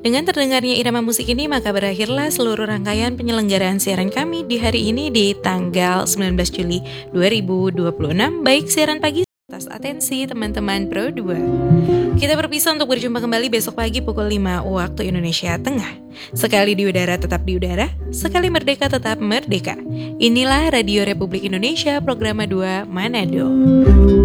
Dengan terdengarnya irama musik ini, maka berakhirlah seluruh rangkaian penyelenggaraan siaran kami di hari ini di tanggal 19 Juli 2026, baik siaran pagi atas atensi teman-teman Pro 2. Kita berpisah untuk berjumpa kembali besok pagi pukul 5 waktu Indonesia Tengah. Sekali di udara tetap di udara, sekali merdeka tetap merdeka. Inilah Radio Republik Indonesia, Programa 2 Manado.